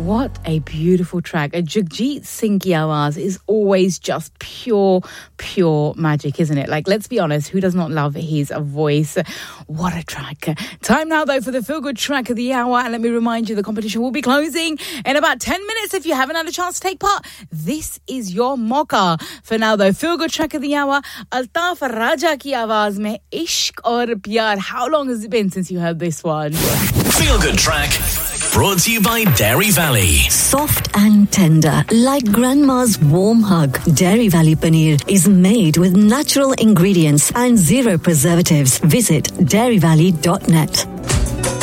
What a beautiful track. Jagjit Singh ki awaaz is always just pure magic, isn't it? Like, let's be honest, who does not love his voice? What a track. Time now, though, for the Feel Good Track of the Hour. And let me remind you, the competition will be closing in about 10 minutes. If you haven't had a chance to take part, this is your mauka. For now, though, Feel Good Track of the Hour, Altaf Raja ki awaaz mein Ishq aur Pyar. How long has it been since you heard this one? Feel Good Track, brought to you by Dairy Valley. Soft and tender, like grandma's warm hug. Dairy Valley paneer is made with natural ingredients and zero preservatives. Visit dairyvalley.net.